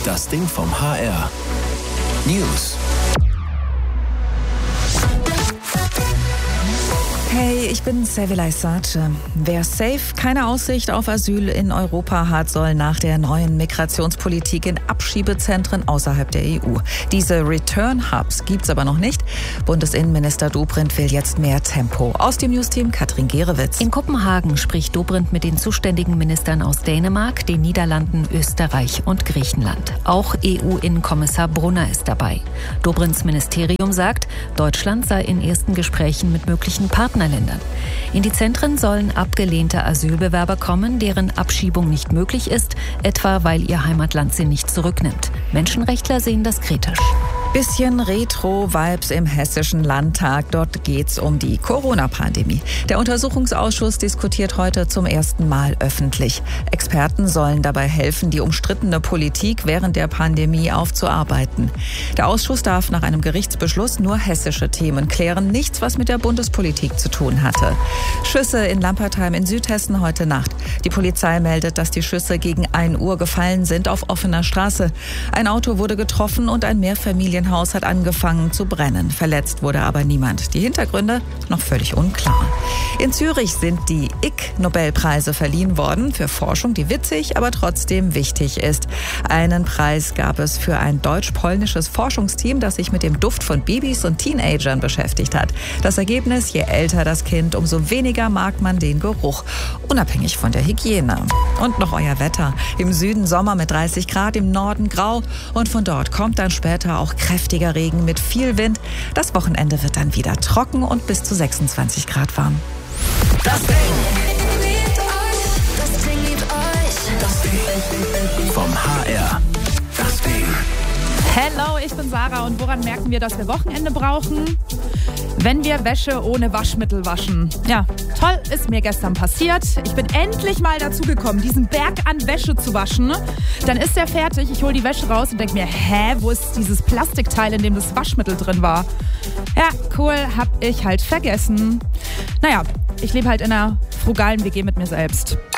Das Ding vom HR. News. Hey, ich bin Sevilay Sace. Wer safe keine Aussicht auf Asyl in Europa hat, soll nach der neuen Migrationspolitik in Abschiebezentren außerhalb der EU. Diese Return-Hubs gibt's aber noch nicht. Bundesinnenminister Dobrindt will jetzt mehr Tempo. Aus dem Newsteam Katrin Gerewitz. In Kopenhagen spricht Dobrindt mit den zuständigen Ministern aus Dänemark, den Niederlanden, Österreich und Griechenland. Auch EU-Innenkommissar Brunner ist dabei. Dobrindts Ministerium sagt, Deutschland sei in ersten Gesprächen mit möglichen Partnerländern. In die Zentren sollen abgelehnte Asylbewerber kommen, deren Abschiebung nicht möglich ist, etwa weil ihr Heimatland sie nicht zurücknimmt. Menschenrechtler sehen das kritisch. Bisschen Retro-Vibes im Hessischen Landtag. Dort geht's um die Corona-Pandemie. Der Untersuchungsausschuss diskutiert heute zum ersten Mal öffentlich. Experten sollen dabei helfen, die umstrittene Politik während der Pandemie aufzuarbeiten. Der Ausschuss darf nach einem Gerichtsbeschluss nur hessische Themen klären, nichts, was mit der Bundespolitik zu tun hatte. Schüsse in Lampertheim in Südhessen heute Nacht. Die Polizei meldet, dass die Schüsse gegen 1 Uhr gefallen sind auf offener Straße. Ein Auto wurde getroffen und ein Mehrfamilienhaus hat angefangen zu brennen. Verletzt wurde aber niemand. Die Hintergründe noch völlig unklar. In Zürich sind die Ig-Nobelpreise verliehen worden für Forschung, die witzig, aber trotzdem wichtig ist. Einen Preis gab es für ein deutsch-polnisches Forschungsteam, das sich mit dem Duft von Babys und Teenagern beschäftigt hat. Das Ergebnis: je älter das Kind, umso weniger mag man den Geruch, unabhängig von der Hygiene. Und noch euer Wetter. Im Süden Sommer mit 30 Grad, im Norden grau und von dort kommt dann später auch kräftiger Regen mit viel Wind. Das Wochenende wird dann wieder trocken und bis zu 26 Grad warm. Das Ding vom HR. Das Ding. Hello, ich bin Sarah und woran merken wir, dass wir Wochenende brauchen? Wenn wir Wäsche ohne Waschmittel waschen. Ja, toll, ist mir gestern passiert. Ich bin endlich mal dazu gekommen, diesen Berg an Wäsche zu waschen. Dann ist der fertig, ich hole die Wäsche raus und denke mir, wo ist dieses Plastikteil, in dem das Waschmittel drin war? Ja, cool, hab ich halt vergessen. Naja, ich lebe halt in einer frugalen WG mit mir selbst.